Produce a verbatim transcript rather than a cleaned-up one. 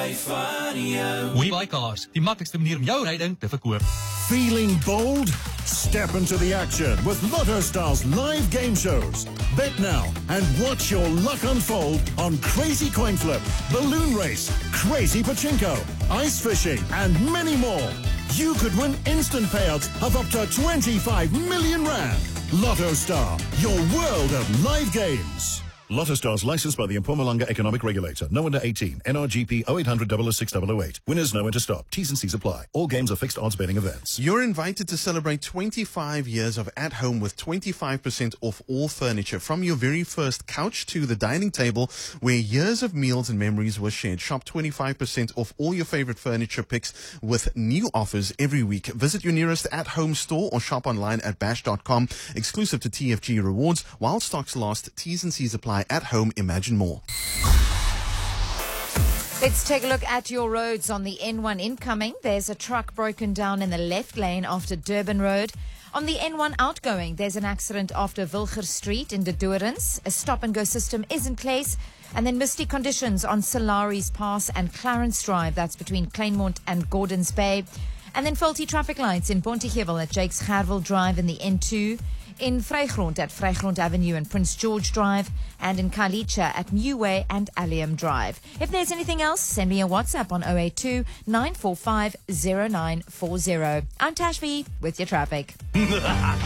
WeBuyCars, die maklikste manier om jou ryding te verkoop. Feeling bold? Step into the action with Lotto Stars live game shows. Bet now and watch your luck unfold on Crazy Coin Flip, Balloon Race, Crazy Pachinko, Ice Fishing, and many more. You could win instant payouts of up to twenty-five million rand. Lotto Star, your world of live games. Lotto Stars licensed by the Mpumalanga Economic Regulator. No under eighteen. N R G P oh eight hundred, oh oh six oh oh eight. Winners know when to stop. T's and C's apply. All games are fixed odds betting events. You're invited to celebrate twenty-five years of At Home with twenty-five percent off all furniture. From your very first couch to the dining table, where years of meals and memories were shared. Shop twenty-five percent off all your favorite furniture picks with new offers every week. Visit your nearest At Home store or shop online at bash dot com. Exclusive to T F G Rewards. While stocks last, T's and C's apply. At Home, imagine more. Let's take a look at your roads on the N one incoming. There's a truck broken down in the left lane after Durban Road. On the N one outgoing, there's an accident after Wilger Street in De Doorns. A stop-and-go system is in place. And then misty conditions on Salaris Pass and Clarence Drive. That's between Kleinmond and Gordons Bay. And then faulty traffic lights in Pontygevel at Jakes Gerwel Drive in the N two. In Vrygrond at Vrygrond Avenue and Prince George Drive, and in Khayelitsha at Newway and Allium Drive. If there's anything else, send me a WhatsApp on oh eight two, nine four five, oh nine four oh. I'm Tashvi with your traffic.